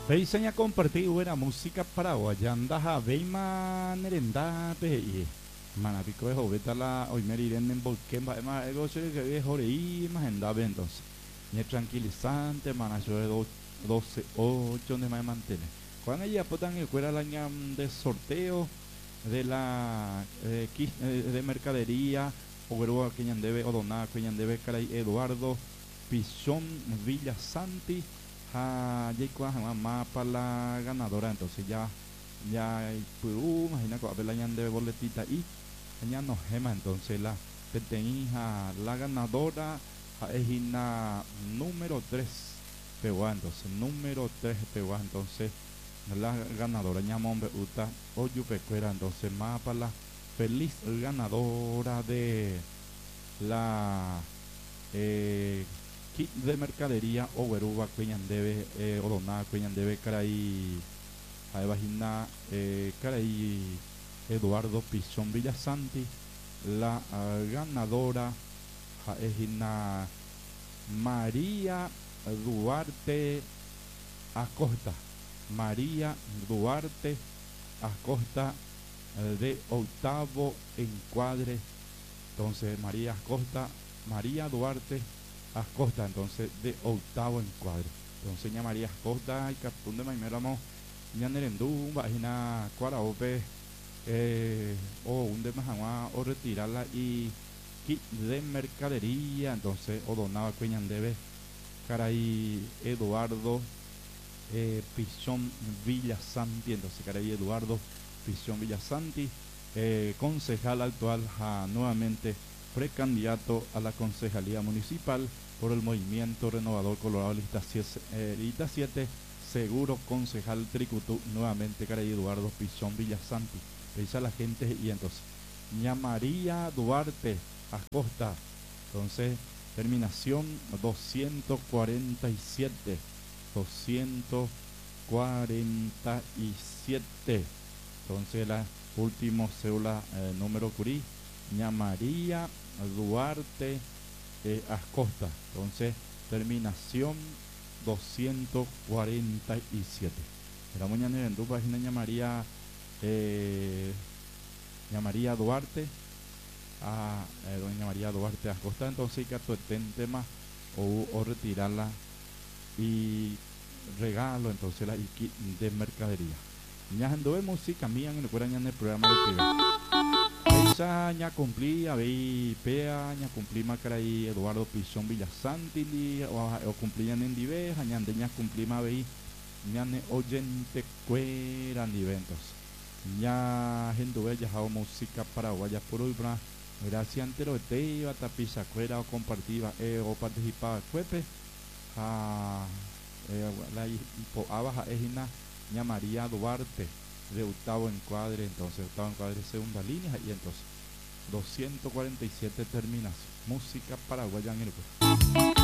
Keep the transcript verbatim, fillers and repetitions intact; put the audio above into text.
Peiseña compartir buena música paraguaya, andas a Beima Nerenda, Pei. Manapico de Joveta la hoy me iré en Volquemba, más ego se que es Jorei, más en Dave entonces. Ni tranquilizante, mana, yo de doce, ocho, donde me mantiene. Cuando ella potan el cuera la ñam de sorteo de la eh, quis- eh, de mercadería, o grúa que ñan debe, o doná que ñan debe, caray Eduardo Pichón Villa Santi ha llegó a más para la ganadora entonces ya ya hay Perú imagina que la ya de boletita y ya no gema entonces la hija la ganadora ja, es la número tres pegua entonces número tres pegua entonces la ganadora ñamombe uta o yupecuera entonces más para la feliz ganadora de la eh, kit de mercadería o weruba cueñan debe eh, odona cueñan debe caray a vagina eh, caray Eduardo Pichón Villasanti la uh, ganadora ja, es una María Duarte Acosta María Duarte Acosta eh, de octavo encuadre entonces María Acosta María Duarte Acosta, entonces de octavo encuadre. Entonces ña María Acosta y Capitún de Maiméramo, ña Nerendú, vagina Cuaraope, eh, o un de Majamá, o retirarla y kit de mercadería, entonces o donaba Cueñan debe, caray Eduardo eh, Pichón Villasanti, entonces caray Eduardo Pichón Villasanti, eh, concejal actual, ja, nuevamente precandidato a la concejalía municipal por el Movimiento Renovador Colorado lista siete, seguro concejal Tricutú, nuevamente caray Eduardo Pichón Villasanti. Le dice a la gente y entonces ña María Duarte Acosta, entonces terminación doscientos cuarenta y siete doscientos cuarenta y siete entonces la última cédula eh, número curí ña María Duarte eh, Acosta, entonces terminación doscientos cuarenta y siete. Era mañana en tu página ña María eh, ña María Duarte a eh, doña María Duarte Acosta, entonces que tu tema o, o retirarla y regalo entonces la kit de mercadería ña anduve música mía en el en el programa de T V esa ña cumplí a ver pea ña cumplí macaraí Eduardo Pichón Villasanti o, o cumplí en dive ña de ña cumplí ma ver ña ne oyente cueran eventos ña anduve ya música paraguaya por hoy bra gracias antero te tapiza cuera o compartida eh, o participaba cuepe a eh, la po abaja es una ña María Duarte de octavo encuadre, entonces octavo encuadre segunda línea y entonces doscientos cuarenta y siete terminación música paraguaya en el